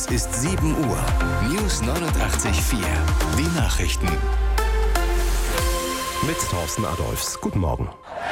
Es ist 7 Uhr. News 89.4. Die Nachrichten. Mit Thorsten Adolphs. Guten Morgen.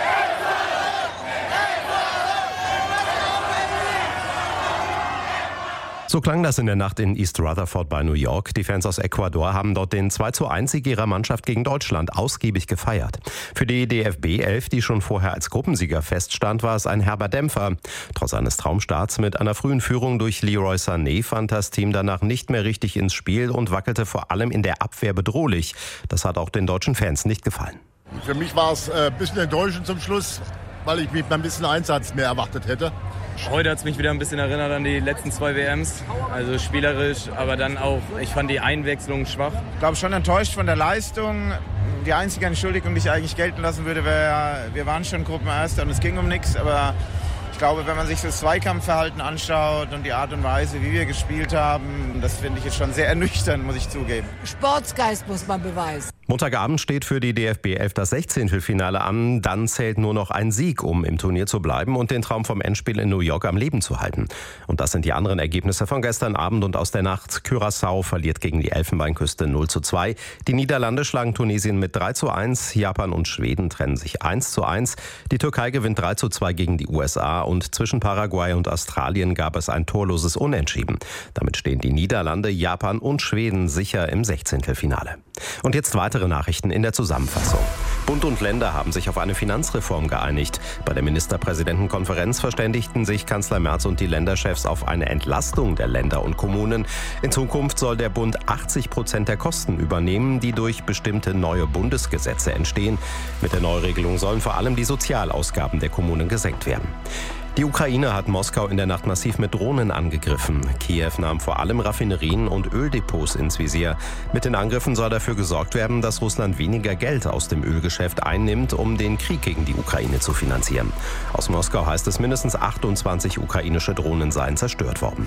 So klang das in der Nacht in East Rutherford bei New York. Die Fans aus Ecuador haben dort den 2:1-Sieg ihrer Mannschaft gegen Deutschland ausgiebig gefeiert. Für die DFB 11, die schon vorher als Gruppensieger feststand, war es ein herber Dämpfer. Trotz eines Traumstarts mit einer frühen Führung durch Leroy Sané fand das Team danach nicht mehr richtig ins Spiel und wackelte vor allem in der Abwehr bedrohlich. Das hat auch den deutschen Fans nicht gefallen. Für mich war es ein bisschen enttäuschend zum Schluss, weil ich mich ein bisschen Einsatz mehr erwartet hätte. Heute hat es mich wieder ein bisschen erinnert an die letzten 2 WMs. Also spielerisch, aber dann auch, ich fand die Einwechslung schwach. Ich glaube schon enttäuscht von der Leistung. Die einzige Entschuldigung, die ich eigentlich gelten lassen würde, wäre, wir waren schon Gruppenerster und es ging um nichts. Aber ich glaube, wenn man sich das Zweikampfverhalten anschaut und die Art und Weise, wie wir gespielt haben, das finde ich jetzt schon sehr ernüchternd, muss ich zugeben. Sportsgeist muss man beweisen. Montagabend steht für die DFB 11 das 16. an. Dann zählt nur noch ein Sieg, um im Turnier zu bleiben und den Traum vom Endspiel in New York am Leben zu halten. Und das sind die anderen Ergebnisse von gestern Abend und aus der Nacht. Curaçao verliert gegen die Elfenbeinküste 0:2. Die Niederlande schlagen Tunesien mit 3:1. Japan und Schweden trennen sich 1:1. Die Türkei gewinnt 3:2 gegen die USA und zwischen Paraguay und Australien gab es ein torloses Unentschieden. Damit stehen die Niederlande, Japan und Schweden sicher im 16. Und jetzt weitere Nachrichten in der Zusammenfassung. Bund und Länder haben sich auf eine Finanzreform geeinigt. Bei der Ministerpräsidentenkonferenz verständigten sich Kanzler Merz und die Länderchefs auf eine Entlastung der Länder und Kommunen. In Zukunft soll der Bund 80% der Kosten übernehmen, die durch bestimmte neue Bundesgesetze entstehen. Mit der Neuregelung sollen vor allem die Sozialausgaben der Kommunen gesenkt werden. Die Ukraine hat Moskau in der Nacht massiv mit Drohnen angegriffen. Kiew nahm vor allem Raffinerien und Öldepots ins Visier. Mit den Angriffen soll dafür gesorgt werden, dass Russland weniger Geld aus dem Ölgeschäft einnimmt, um den Krieg gegen die Ukraine zu finanzieren. Aus Moskau heißt es, mindestens 28 ukrainische Drohnen seien zerstört worden.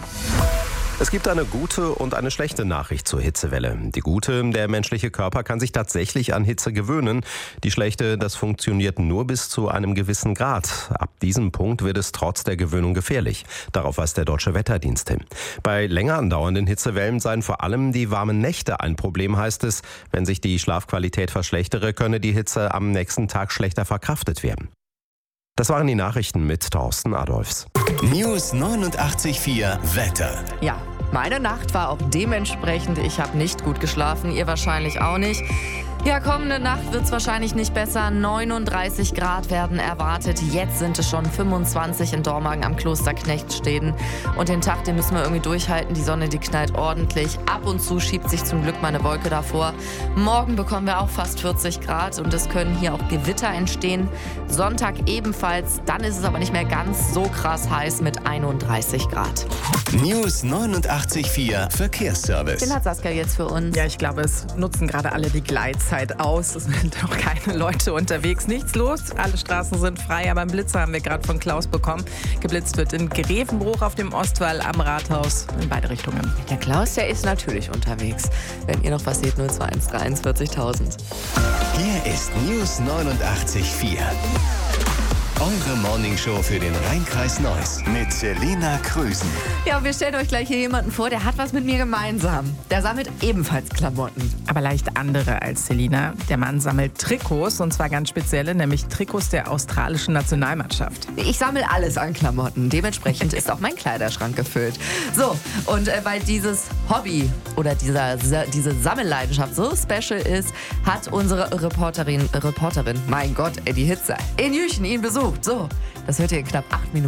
Es gibt eine gute und eine schlechte Nachricht zur Hitzewelle. Die gute, der menschliche Körper kann sich tatsächlich an Hitze gewöhnen. Die schlechte, das funktioniert nur bis zu einem gewissen Grad. Ab diesem Punkt wird es trotz der Gewöhnung gefährlich. Darauf weist der Deutsche Wetterdienst hin. Bei länger andauernden Hitzewellen seien vor allem die warmen Nächte ein Problem, heißt es. Wenn sich die Schlafqualität verschlechtere, könne die Hitze am nächsten Tag schlechter verkraftet werden. Das waren die Nachrichten mit Thorsten Adolphs. News 89.4 Wetter. Ja, meine Nacht war auch dementsprechend. Ich habe nicht gut geschlafen, ihr wahrscheinlich auch nicht. Ja, kommende Nacht wird es wahrscheinlich nicht besser. 39 Grad werden erwartet. Jetzt sind es schon 25 in Dormagen am Kloster Knechtsteden. Und den Tag, den müssen wir irgendwie durchhalten. Die Sonne, die knallt ordentlich. Ab und zu schiebt sich zum Glück mal eine Wolke davor. Morgen bekommen wir auch fast 40 Grad und es können hier auch Gewitter entstehen. Sonntag ebenfalls. Dann ist es aber nicht mehr ganz so krass heiß mit 31 Grad. News 89.4 Verkehrsservice. Den hat Saskia jetzt für uns. Ja, ich glaube, es nutzen gerade alle die Gleitzeit aus. Es sind auch keine Leute unterwegs. Nichts los. Alle Straßen sind frei. Aber einen Blitzer haben wir gerade von Klaus bekommen. Geblitzt wird in Grevenbruch auf dem Ostwall am Rathaus in beide Richtungen. Der Klaus, der ist natürlich unterwegs. Wenn ihr noch was seht, 021 43.000. Hier ist News 89.4. Eure Morningshow für den Rhein-Kreis Neuss mit Selina Krüsen. Ja, wir stellen euch gleich hier jemanden vor, der hat was mit mir gemeinsam. Der sammelt ebenfalls Klamotten. Aber leicht andere als Selina. Der Mann sammelt Trikots, und zwar ganz spezielle, nämlich Trikots der australischen Nationalmannschaft. Ich sammle alles an Klamotten. Dementsprechend ist auch mein Kleiderschrank gefüllt. So, und weil dieses Hobby oder diese Sammelleidenschaft so special ist, hat unsere Reporterin, mein Gott, die Hitze, in Jüchen ihn besucht. So, das hört ihr in knapp 8 Minuten.